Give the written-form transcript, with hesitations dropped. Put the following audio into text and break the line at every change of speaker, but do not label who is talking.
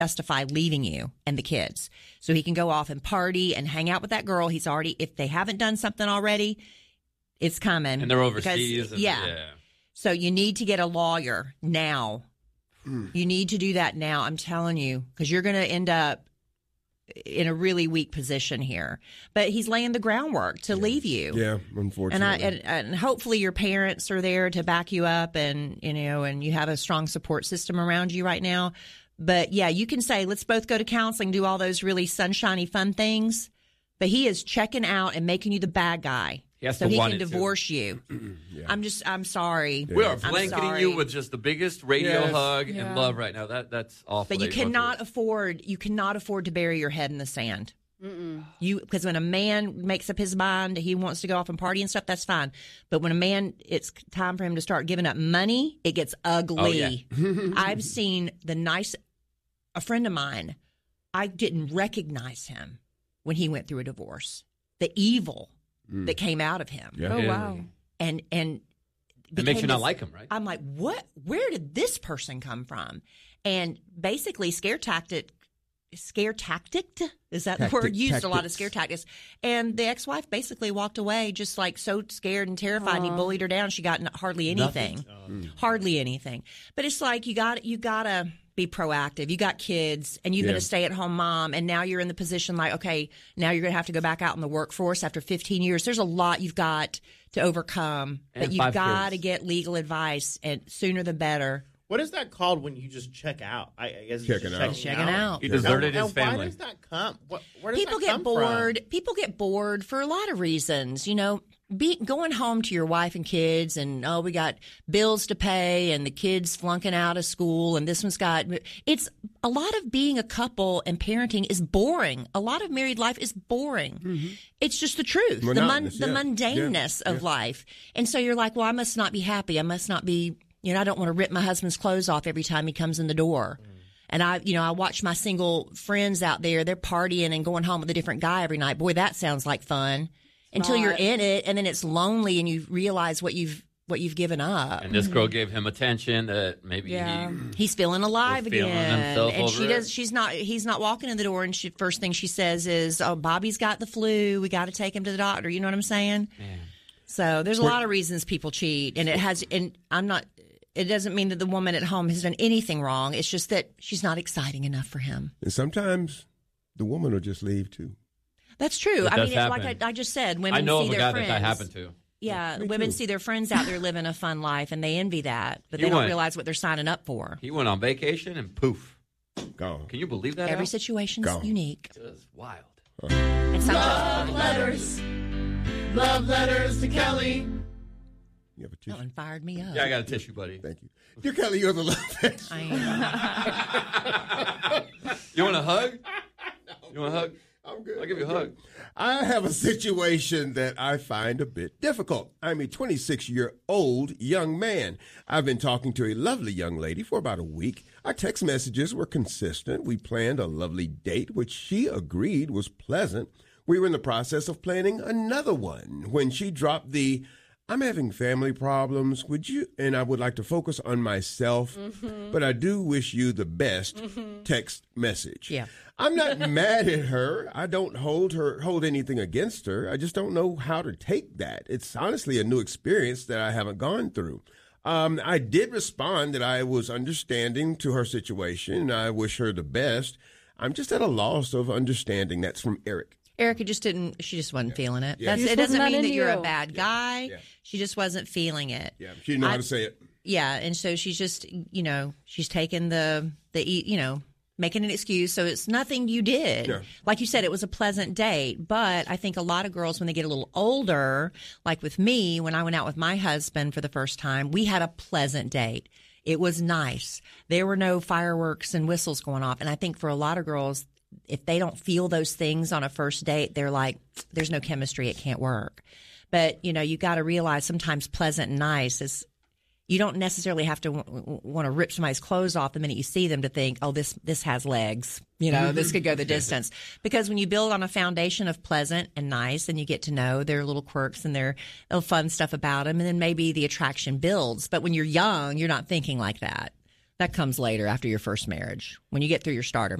justify leaving you and the kids. So he can go off and party and hang out with that girl. He's already, if they haven't done something already, it's coming.
And they're overseas.
Because, So you need to get a lawyer now. You need to do that now. I'm telling you, because you're going to end up in a really weak position here. But he's laying the groundwork to leave you.
Yeah, unfortunately.
And hopefully your parents are there to back you up, and and you have a strong support system around you right now. But yeah, you can say, let's both go to counseling, do all those really sunshiny fun things. But he is checking out and making you the bad guy. So he can divorce you. I'm sorry.
We are blanketing you with just the biggest radio hug and love right now. That's awful.
But you cannot afford to bury your head in the sand. Because when a man makes up his mind he wants to go off and party and stuff, that's fine. But when a man, it's time for him to start giving up money, it gets ugly. I've seen a friend of mine, I didn't recognize him when he went through a divorce. The evil that came out of him.
Yeah. Oh, wow.
And
it makes you not like him, right?
I'm like, what? Where did this person come from? And basically, scare tactic, is that the word? Used a lot of scare tactics. And the ex-wife basically walked away just like so scared and terrified. He bullied her down. She got hardly anything. Hardly anything. But it's like you got to be proactive. You got kids, and you've been a stay-at-home mom, and now you're in the position like, okay, now you're going to have to go back out in the workforce after 15 years. There's a lot you've got to overcome, but you've got to get legal advice, and sooner the better.
What is that called when you just check out? I guess checking
out.
He deserted his family.
Why does that come? Where does
People
that
get
come
bored.
from?
People get bored for a lot of reasons. Going home to your wife and kids, and we got bills to pay, and the kids flunking out of school, and this one's got. It's a lot of being a couple and parenting is boring. A lot of married life is boring. It's just the truth, the mundaneness of life, and so you're like, well, I must not be happy. I must not be. I don't want to rip my husband's clothes off every time he comes in the door. And I watch my single friends out there. They're partying and going home with a different guy every night. Boy, that sounds like fun. Until you're in it, and then it's lonely, and you realize what you've given up.
And this girl gave him attention that maybe
he's feeling alive again. And
he's
not walking in the door, and first thing she says is, "Oh, Bobby's got the flu. We got to take him to the doctor." You know what I'm saying? Man. So there's a lot of reasons people cheat, and it doesn't mean that the woman at home has done anything wrong. It's just that she's not exciting enough for him.
And sometimes the woman will just leave too.
That's true. It's like I just said, women see their friends. I know of a guy
that happened to.
Yeah, women see their friends out there living a fun life, and they envy that, but they don't realize what they're signing up for.
He went on vacation, and poof.
Gone.
Can you believe that?
Every situation's unique.
It's wild.
And
Love letters to Kelly.
You have a tissue?
That one fired me up.
Yeah, I got a tissue, buddy.
Thank you. Dear Kelly, you're the love letter.
You want a hug? You want a hug?
I'm good.
I'll give you a hug.
I have a situation that I find a bit difficult. I'm a 26-year-old young man. I've been talking to a lovely young lady for about a week. Our text messages were consistent. We planned a lovely date, which she agreed was pleasant. We were in the process of planning another one when she dropped the, "I'm having family problems. And I would like to focus on myself, but I do wish you the best," text message.
Yeah.
I'm not mad at her. I don't hold anything against her. I just don't know how to take that. It's honestly a new experience that I haven't gone through. I did respond that I was understanding to her situation, and I wish her the best. I'm just at a loss of understanding. That's from Eric.
Erica she just wasn't feeling it. Yeah. It doesn't mean that you're a bad guy. Yeah. She just wasn't feeling it.
Yeah, she didn't know how to say it.
Yeah, and so she's just, she's taken making an excuse. So it's nothing you did. Yeah. Like you said, it was a pleasant date. But I think a lot of girls, when they get a little older, like with me, when I went out with my husband for the first time, we had a pleasant date. It was nice. There were no fireworks and whistles going off. And I think for a lot of girls, if they don't feel those things on a first date, they're like, there's no chemistry. It can't work. But, you got to realize sometimes pleasant and nice is, you don't necessarily have to want to rip somebody's clothes off the minute you see them to think, oh, this has legs. This could go the distance. Because when you build on a foundation of pleasant and nice, and you get to know their little quirks and their little fun stuff about them, and then maybe the attraction builds. But when you're young, you're not thinking like that. That comes later after your first marriage. When you get through your starter